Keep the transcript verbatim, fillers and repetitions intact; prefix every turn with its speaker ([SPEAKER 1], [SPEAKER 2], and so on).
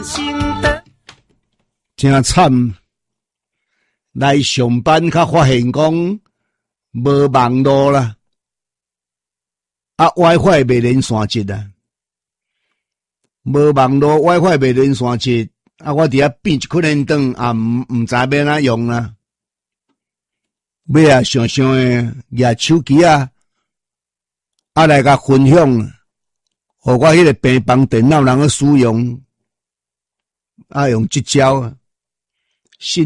[SPEAKER 1] 真惨！来上班，才发现讲无网络啦，啊 ，WiFi 袂连线接啦，无网络 WiFi 袂连线接，啊，我伫遐变一困连灯，啊，毋毋知要哪用啦。尾啊，想想诶，举手机啊，啊来甲分享，互我迄个平板电脑人去使用，啊，用即招。